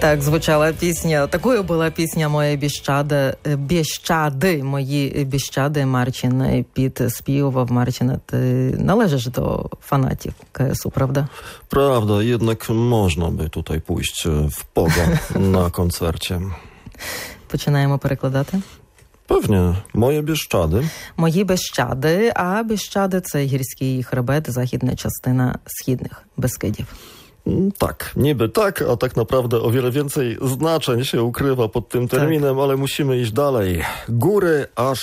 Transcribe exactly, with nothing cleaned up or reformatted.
Так звучала пісня. Такою була пісня «Моє Біщади», «Біщади», «Мої Біщади». Марчин підспівував. Марчин, ти належиш до фанатів КСУ, правда? Prawda, jednak można by tutaj pójść w pogo na koncercie. Починаємо перекладати. Pewnie, moje Bieszczady. Мої Біщади, а Біщади – це гірський хребет, західна частина східних Бескидів. Tak, niby tak, a tak naprawdę o wiele więcej znaczeń się ukrywa pod tym terminem, tak. Ale musimy iść dalej. Góry aż